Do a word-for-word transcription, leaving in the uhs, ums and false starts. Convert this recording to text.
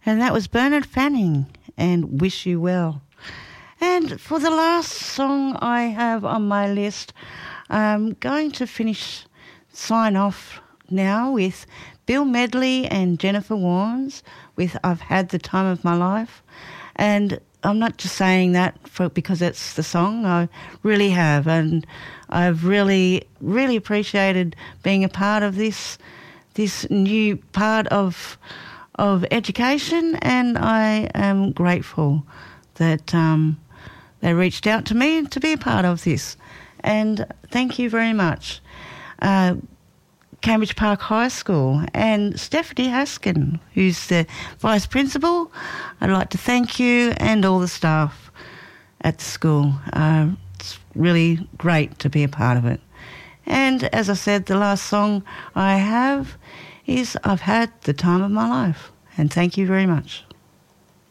And that was Bernard Fanning and Wish You Well. And for the last song I have on my list, I'm going to finish, sign off now with Bill Medley and Jennifer Warnes with I've Had the Time of My Life. And I'm not just saying that for because it's the song. I really have, and I've really, really appreciated being a part of this this new part of of education, and I am grateful that um, they reached out to me to be a part of this. And thank you very much. Uh, Cambridge Park High School and Stephanie Haskin, who's the Vice Principal, I'd like to thank you and all the staff at the school. Uh, it's really great to be a part of it. And as I said, the last song I have is I've Had the Time of My Life. And thank you very much.